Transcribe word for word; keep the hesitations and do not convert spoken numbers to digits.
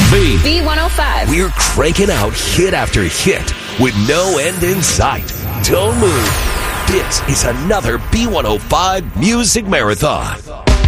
V. B one oh five. We're cranking out hit after hit with no end in sight. Don't move. This is another B one oh five Music Marathon.